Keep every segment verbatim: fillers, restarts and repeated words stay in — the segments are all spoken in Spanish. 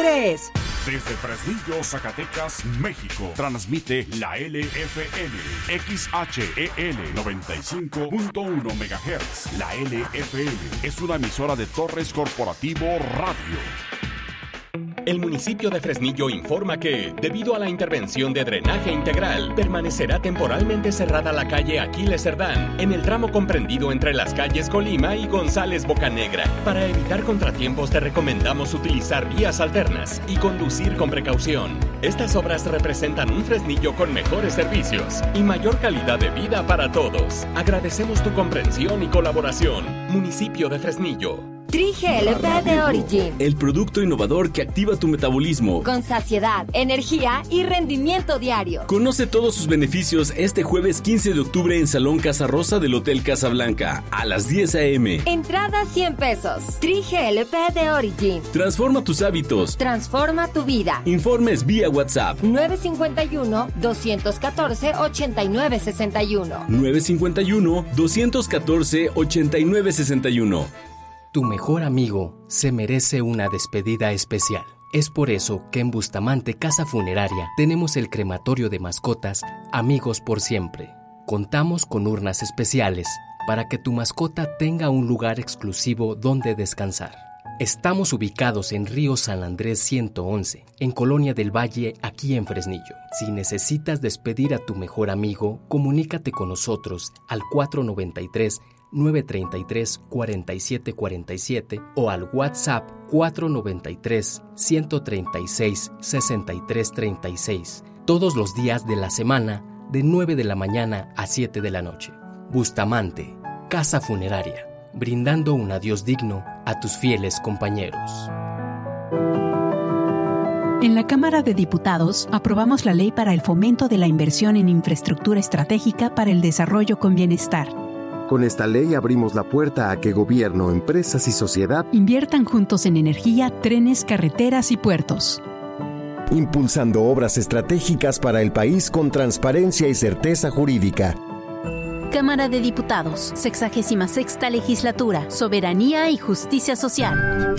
tres. Desde Fresnillo, Zacatecas, México, transmite la L F M, X H E L noventa y cinco punto uno megahertz. La L F M es una emisora de Torres Corporativo Radio. El municipio de Fresnillo informa que, debido a la intervención de drenaje integral, permanecerá temporalmente cerrada la calle Aquiles Cerdán, en el tramo comprendido entre las calles Colima y González Bocanegra. Para evitar contratiempos te recomendamos utilizar vías alternas y conducir con precaución. Estas obras representan un Fresnillo con mejores servicios y mayor calidad de vida para todos. Agradecemos tu comprensión y colaboración. Municipio de Fresnillo. Tri-G L P de Origin. El producto innovador que activa tu metabolismo. Con saciedad, energía y rendimiento diario. Conoce todos sus beneficios este jueves quince de octubre en Salón Casa Rosa del Hotel Casablanca a las diez a eme. Entrada cien pesos. Tri-G L P de Origin. Transforma tus hábitos. Transforma tu vida. Informes vía WhatsApp. nueve cinco uno, dos uno cuatro, ocho nueve seis uno. nueve cinco uno, dos uno cuatro, ocho nueve seis uno. Tu mejor amigo se merece una despedida especial. Es por eso que en Bustamante Casa Funeraria tenemos el crematorio de mascotas Amigos por Siempre. Contamos con urnas especiales para que tu mascota tenga un lugar exclusivo donde descansar. Estamos ubicados en Río San Andrés ciento once, en Colonia del Valle, aquí en Fresnillo. Si necesitas despedir a tu mejor amigo, comunícate con nosotros al cuatro nueve tres, nueve tres tres, cuatro siete cuatro siete o al WhatsApp cuatro nueve tres, uno tres seis, seis tres tres seis, todos los días de la semana, de nueve de la mañana a siete de la noche. Bustamante, Casa Funeraria, brindando un adiós digno a tus fieles compañeros. En la Cámara de Diputados aprobamos la Ley para el Fomento de la Inversión en Infraestructura Estratégica para el Desarrollo con Bienestar. Con esta ley abrimos la puerta a que gobierno, empresas y sociedad inviertan juntos en energía, trenes, carreteras y puertos. Impulsando obras estratégicas para el país con transparencia y certeza jurídica. Cámara de Diputados, sexagésima sexta Legislatura, Soberanía y Justicia Social.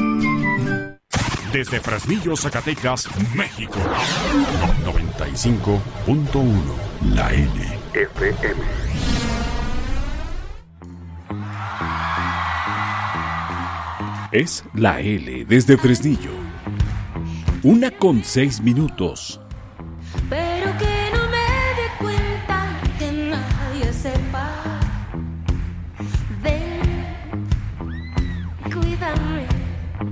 Desde Fresnillo, Zacatecas, México, noventa y cinco punto uno, la L F M. Es la L desde Fresnillo. Una con seis minutos.